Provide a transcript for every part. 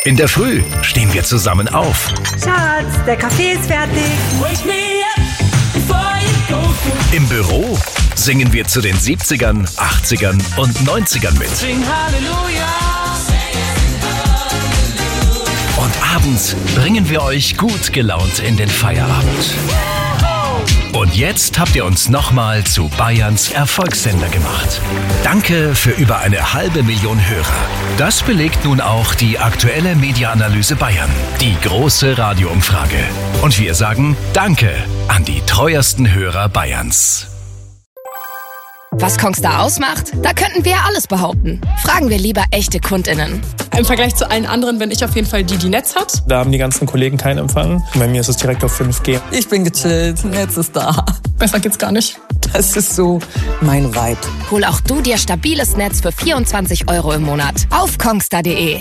In der Früh stehen wir zusammen auf. Schatz, der Kaffee ist fertig. Im Büro singen wir zu den 70ern, 80ern und 90ern mit. Sing Halleluja. Und abends bringen wir euch gut gelaunt in den Feierabend. Und jetzt habt ihr uns nochmal zu Bayerns Erfolgssender gemacht. Danke für über 1,5 Million Hörer. Das belegt nun auch die aktuelle Media-Analyse Bayern, die große Radioumfrage. Und wir sagen Danke an die treuesten Hörer Bayerns. Was Kongstar ausmacht? Da könnten wir alles behaupten. Fragen wir lieber echte KundInnen. Im Vergleich zu allen anderen bin ich auf jeden Fall die Netz hat. Da haben die ganzen Kollegen keinen Empfang. Bei mir ist es direkt auf 5G. Ich bin gechillt, Netz ist da. Besser geht's gar nicht. Das ist so mein Vibe. Hol auch du dir stabiles Netz für 24 € im Monat auf kongstar.de.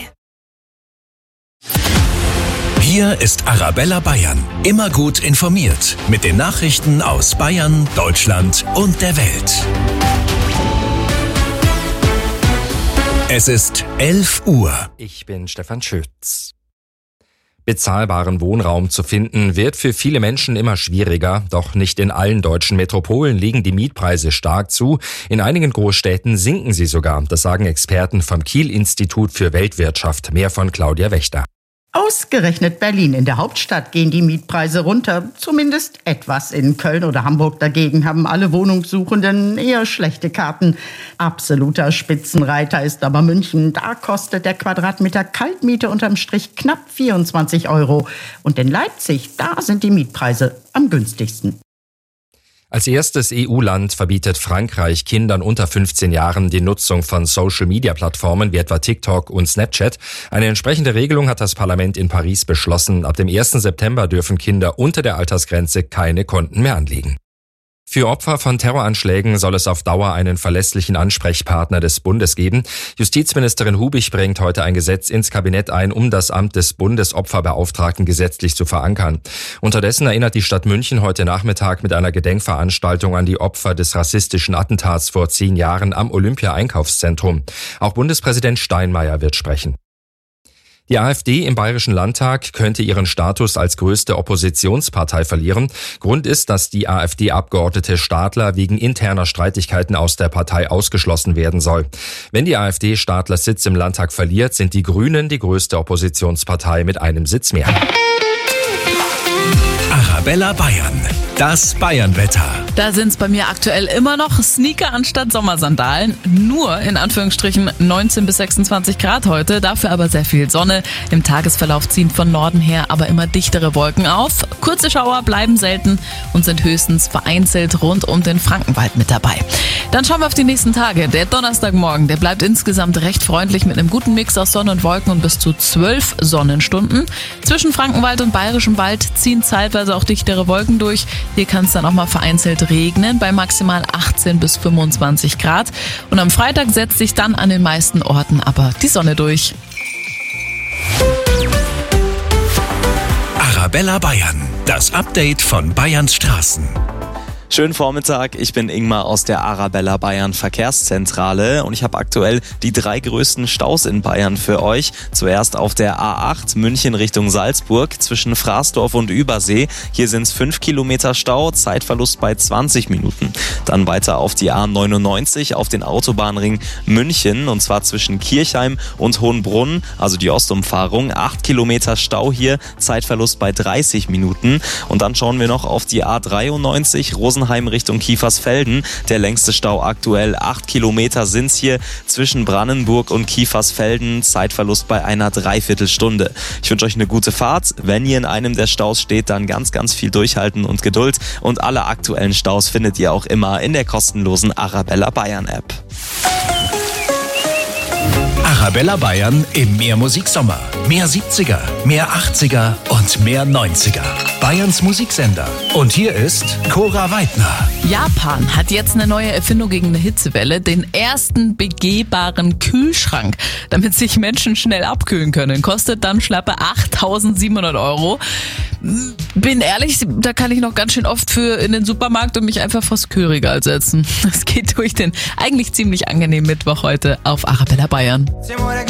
Hier ist Arabella Bayern. Immer gut informiert mit den Nachrichten aus Bayern, Deutschland und der Welt. Es ist 11 Uhr. Ich bin Stefan Schütz. Bezahlbaren Wohnraum zu finden, wird für viele Menschen immer schwieriger. Doch nicht in allen deutschen Metropolen liegen die Mietpreise stark zu. In einigen Großstädten sinken sie sogar. Das sagen Experten vom Kiel-Institut für Weltwirtschaft. Mehr von Claudia Wächter. Ausgerechnet Berlin, in der Hauptstadt, gehen die Mietpreise runter. Zumindest etwas. In Köln oder Hamburg dagegen haben alle Wohnungssuchenden eher schlechte Karten. Absoluter Spitzenreiter ist aber München. Da kostet der Quadratmeter Kaltmiete unterm Strich knapp 24 €. Und in Leipzig, da sind die Mietpreise am günstigsten. Als erstes EU-Land verbietet Frankreich Kindern unter 15 Jahren die Nutzung von Social-Media-Plattformen wie etwa TikTok und Snapchat. Eine entsprechende Regelung hat das Parlament in Paris beschlossen. Ab dem 1. September dürfen Kinder unter der Altersgrenze keine Konten mehr anlegen. Für Opfer von Terroranschlägen soll es auf Dauer einen verlässlichen Ansprechpartner des Bundes geben. Justizministerin Hubich bringt heute ein Gesetz ins Kabinett ein, um das Amt des Bundesopferbeauftragten gesetzlich zu verankern. Unterdessen erinnert die Stadt München heute Nachmittag mit einer Gedenkveranstaltung an die Opfer des rassistischen Attentats vor 10 Jahren am Olympia-Einkaufszentrum. Auch Bundespräsident Steinmeier wird sprechen. Die AfD im Bayerischen Landtag könnte ihren Status als größte Oppositionspartei verlieren. Grund ist, dass die AfD-Abgeordnete Stadler wegen interner Streitigkeiten aus der Partei ausgeschlossen werden soll. Wenn die AfD Stadlers Sitz im Landtag verliert, sind die Grünen die größte Oppositionspartei mit einem Sitz mehr. Arabella Bayern. Das Bayernwetter. Da sind's bei mir aktuell immer noch Sneaker anstatt Sommersandalen. Nur in Anführungsstrichen 19 bis 26 Grad heute, dafür aber sehr viel Sonne. Im Tagesverlauf ziehen von Norden her aber immer dichtere Wolken auf. Kurze Schauer bleiben selten und sind höchstens vereinzelt rund um den Frankenwald mit dabei. Dann schauen wir auf die nächsten Tage. Der Donnerstagmorgen, der bleibt insgesamt recht freundlich mit einem guten Mix aus Sonne und Wolken und bis zu 12 Sonnenstunden. Zwischen Frankenwald und Bayerischem Wald ziehen zeitweise auch dichtere Wolken durch. Hier kann es dann auch mal vereinzelt regnen bei maximal 18 bis 25 Grad. Und am Freitag setzt sich dann an den meisten Orten aber die Sonne durch. Arabella Bayern. Das Update von Bayerns Straßen. Schönen Vormittag, ich bin Ingmar aus der Arabella Bayern Verkehrszentrale und ich habe aktuell die 3 größten Staus in Bayern für euch. Zuerst auf der A8 München Richtung Salzburg zwischen Fraßdorf und Übersee. Hier sind es 5 Kilometer Stau, Zeitverlust bei 20 Minuten. Dann weiter auf die A99 auf den Autobahnring München und zwar zwischen Kirchheim und Hohenbrunn, also die Ostumfahrung. 8 Kilometer Stau hier, Zeitverlust bei 30 Minuten. Und dann schauen wir noch auf die A93 Rosenheim Richtung Kiefersfelden. Der längste Stau aktuell 8 Kilometer sind's hier zwischen Brandenburg und Kiefersfelden. Zeitverlust bei einer Dreiviertelstunde. Ich wünsche euch eine gute Fahrt. Wenn ihr in einem der Staus steht, dann ganz, ganz viel durchhalten und Geduld. Und alle aktuellen Staus findet ihr auch immer in der kostenlosen Arabella Bayern App. Arabella Bayern im Mehr-Musik-Sommer. Mehr 70er, mehr 80er und mehr 90er. Bayerns Musiksender. Und hier ist Cora Weidner. Japan hat jetzt eine neue Erfindung gegen eine Hitzewelle, den ersten begehbaren Kühlschrank, damit sich Menschen schnell abkühlen können. Kostet dann schlappe 8.700 €. Bin ehrlich, da kann ich noch ganz schön oft für in den Supermarkt und mich einfach vors Kühlregal setzen. Das geht durch den eigentlich ziemlich angenehmen Mittwoch heute auf Arabella Bayern.